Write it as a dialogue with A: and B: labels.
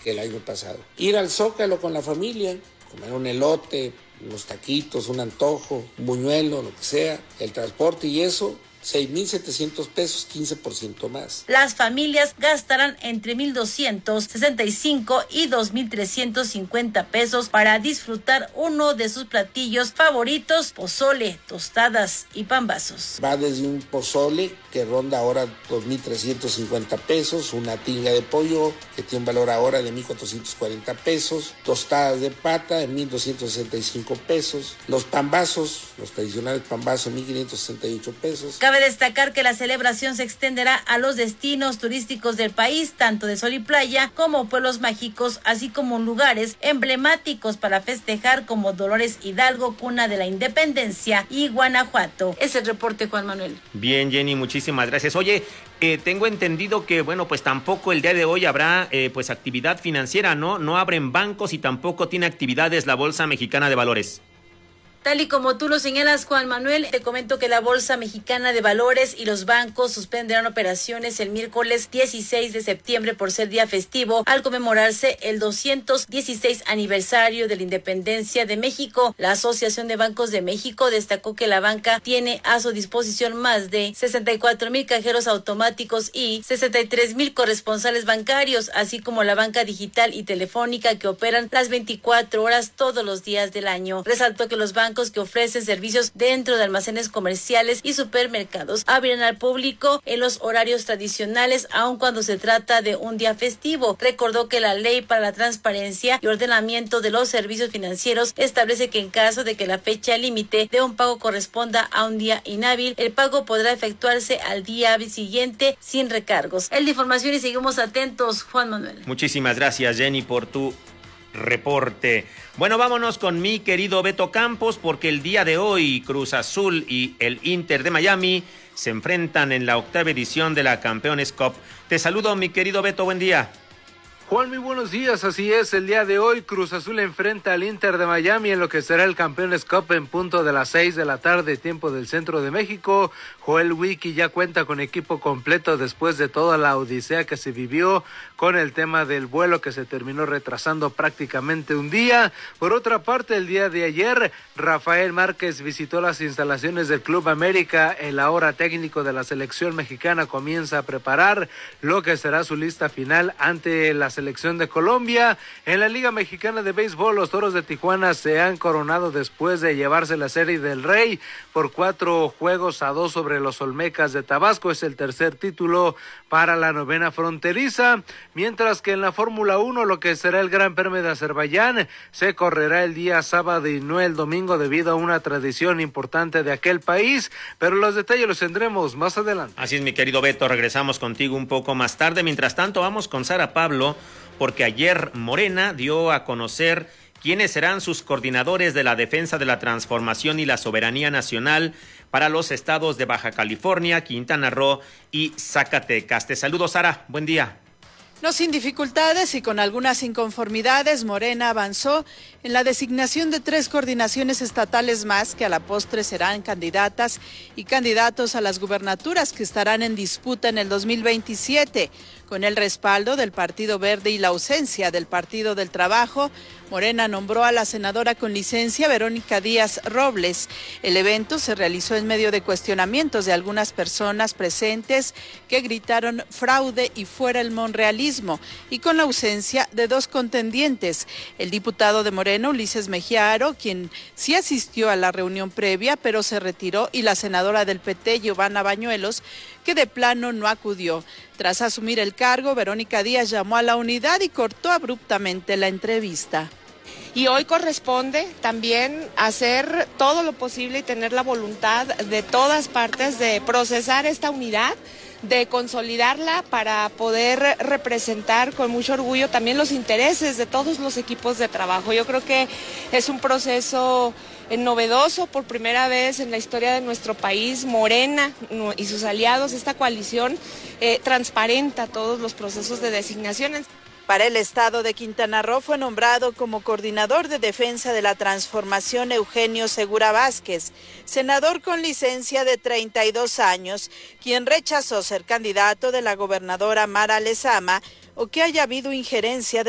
A: que el año pasado. Ir al Zócalo con la familia, comer un elote, unos taquitos, un antojo, un buñuelo, lo que sea, el transporte y eso, 6,700 pesos, 15% más.
B: Las familias gastarán entre 1,265 y 2,350 pesos para disfrutar uno de sus platillos favoritos: pozole, tostadas y pambazos.
A: Va desde un pozole que ronda ahora 2,350 pesos, una tinga de pollo que tiene un valor ahora de 1,440 pesos, tostadas de pata de 1,265 pesos, los pambazos, los tradicionales pambazos, 1,568 pesos.
B: Cabe destacar que la celebración se extenderá a los destinos turísticos del país, tanto de sol y playa como pueblos mágicos, así como lugares emblemáticos para festejar como Dolores Hidalgo, cuna de la independencia, y Guanajuato. Es el reporte, Juan Manuel.
C: Bien, Jenny, muchísimas gracias. Oye, tengo entendido que, bueno, pues tampoco el día de hoy habrá pues actividad financiera, ¿no? No abren bancos y tampoco tiene actividades la Bolsa Mexicana de Valores.
B: Tal y como tú lo señalas, Juan Manuel, te comento que la Bolsa Mexicana de Valores y los bancos suspenderán operaciones el miércoles 16 de septiembre por ser día festivo, al conmemorarse el 216 aniversario de la independencia de México. La Asociación de Bancos de México destacó que la banca tiene a su disposición más de 64,000 cajeros automáticos y 63,000 corresponsales bancarios, así como la banca digital y telefónica que operan las 24 horas todos los días del año. Resaltó que los bancos que ofrecen servicios dentro de almacenes comerciales y supermercados abrirán al público en los horarios tradicionales, aun cuando se trata de un día festivo. Recordó que la Ley para la Transparencia y Ordenamiento de los Servicios Financieros establece que en caso de que la fecha límite de un pago corresponda a un día inhábil, el pago podrá efectuarse al día siguiente sin recargos. Es la información y seguimos atentos, Juan Manuel.
C: Muchísimas gracias, Jenny, por tu reporte. Bueno, vámonos con mi querido Beto Campos, porque el día de hoy Cruz Azul y el Inter de Miami se enfrentan en la 8ª edición de la Campeones Cup. Te saludo, mi querido Beto, buen día.
D: Juan, muy buenos días, así es, el día de hoy Cruz Azul enfrenta al Inter de Miami en lo que será el Campeones Cup en punto de las 6 de la tarde, tiempo del centro de México. Joel Wiki ya cuenta con equipo completo después de toda la odisea que se vivió con el tema del vuelo que se terminó retrasando prácticamente un día. Por otra parte, el día de ayer, Rafael Márquez visitó las instalaciones del Club América. El ahora técnico de la selección mexicana comienza a preparar lo que será su lista final ante la selección de Colombia. En la Liga Mexicana de Béisbol, los Toros de Tijuana se han coronado después de llevarse la Serie del Rey por 4-2 sobre los Olmecas de Tabasco. Es el tercer título para la novena fronteriza, mientras que en la Fórmula 1, lo que será el Gran Premio de Azerbaiyán, se correrá el día sábado y no el domingo debido a una tradición importante de aquel país, pero los detalles los tendremos más adelante.
C: Así es, mi querido Beto, regresamos contigo un poco más tarde. Mientras tanto, vamos con Sara Pablo, porque ayer Morena dio a conocer quiénes serán sus coordinadores de la defensa de la transformación y la soberanía nacional para los estados de Baja California, Quintana Roo y Zacatecas. Te saludo, Sara, buen día.
E: No sin dificultades y con algunas inconformidades, Morena avanzó en la designación de 3 coordinaciones estatales más que a la postre serán candidatas y candidatos a las gubernaturas que estarán en disputa en el 2027. Con el respaldo del Partido Verde y la ausencia del Partido del Trabajo, Morena nombró a la senadora con licencia Verónica Díaz Robles. El evento se realizó en medio de cuestionamientos de algunas personas presentes que gritaron fraude y fuera el monrealismo, y con la ausencia de 2 contendientes, el diputado de Morena Ulises Mejía Aro, quien sí asistió a la reunión previa pero se retiró, y la senadora del PT Giovanna Bañuelos, que de plano no acudió. Tras asumir el cargo, Verónica Díaz llamó a la unidad y cortó abruptamente la entrevista.
F: Y hoy corresponde también hacer todo lo posible y tener la voluntad de todas partes de procesar esta unidad, de consolidarla para poder representar con mucho orgullo también los intereses de todos los equipos de trabajo. Yo creo que es un proceso novedoso, por primera vez en la historia de nuestro país. Morena y sus aliados, esta coalición, transparenta todos los procesos de designaciones.
E: Para el estado de Quintana Roo fue nombrado como coordinador de defensa de la transformación Eugenio Segura Vázquez, senador con licencia de 32 años, quien rechazó ser candidato de la gobernadora Mara Lezama o que haya habido injerencia de